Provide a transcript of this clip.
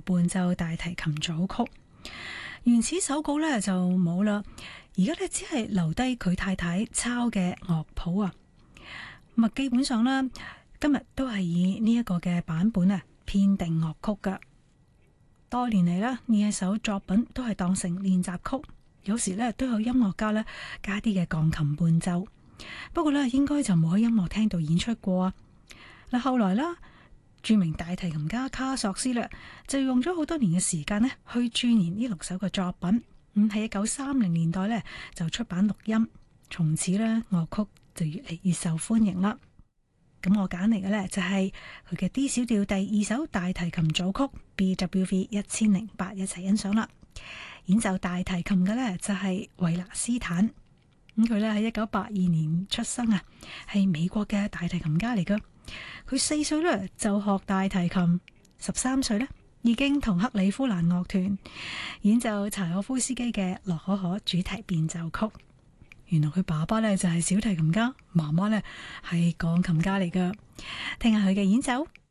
伴奏大提琴組曲。原始手稿呢就冇啦，而家呢只係留低佢太太抄嘅樂譜啊。咁基本上呢，今日都係以呢一個嘅版本啊編定樂曲噶。多年嚟呢，呢一首作品都係當成練習曲，有時呢都有音樂家呢加啲嘅鋼琴伴奏。不過呢，應該就冇喺音樂廳度演出過啊。嗱，後來啦，著名大提琴家卡索斯呢，就用咗好多年嘅時間呢去鑽研呢6首嘅作品。咁喺1930年代呢，就出版錄音，從此呢，樂曲就越嚟越受歡迎啦。咁我揀嚟嘅呢，就係佢嘅 D 小調第2首大提琴組曲 BWV 1008，一齊欣賞啦。演奏大提琴嘅呢，就係維納斯坦。咁佢咧喺1982年出生啊，係美國嘅大提琴家嚟噶。佢4歲咧就學大提琴，13歲咧已經同克里夫蘭樂團演奏柴可夫斯基嘅《洛可可》主題變奏曲。原來佢爸爸咧就係小提琴家，媽媽咧係鋼琴家嚟噶。聽下佢嘅演奏。